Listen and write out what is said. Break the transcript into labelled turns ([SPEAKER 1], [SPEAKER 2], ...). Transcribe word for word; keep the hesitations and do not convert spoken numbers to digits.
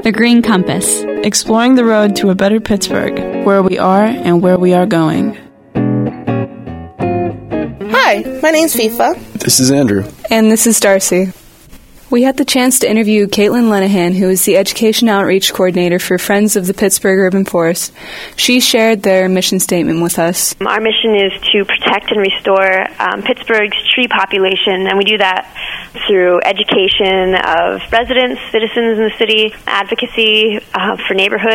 [SPEAKER 1] The Green Compass.
[SPEAKER 2] Exploring the road to a better Pittsburgh, where we are and where we are going.
[SPEAKER 3] Hi, my name's FIFA.
[SPEAKER 4] This is Andrew.
[SPEAKER 5] And this is Darcy. We had the chance to interview Caitlin Lenahan, who is the Education Outreach Coordinator for Friends of the Pittsburgh Urban Forest. She shared their mission statement with us.
[SPEAKER 6] Our mission is to protect and restore um, Pittsburgh's tree population, and we do that through education of residents, citizens in the city, advocacy uh, for neighborhoods,